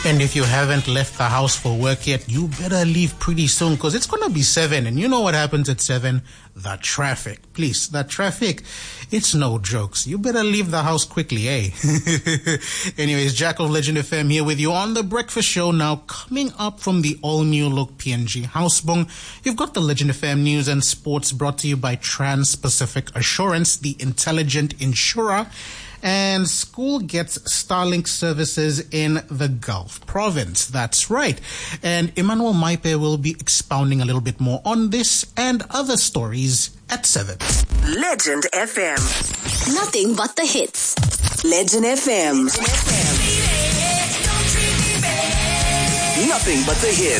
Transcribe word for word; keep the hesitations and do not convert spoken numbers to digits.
And if you haven't left the house for work yet, you better leave pretty soon because it's going to be seven. And you know what happens at seven? The traffic. Please, the traffic, it's no jokes. You better leave the house quickly, eh? Anyways, Jack of Legend F M here with you on The Breakfast Show. Now, coming up from the all-new look P N G Housebong, you've got the Legend F M news and sports brought to you by Trans-Pacific Assurance, the intelligent insurer. And school gets Starlink services in the Gulf Province. That's right. And Emmanuel Maipe will be expounding a little bit more on this and other stories at seven. Legend F M. Nothing but the hits. Legend F M. Legend F M. Nothing but the hits.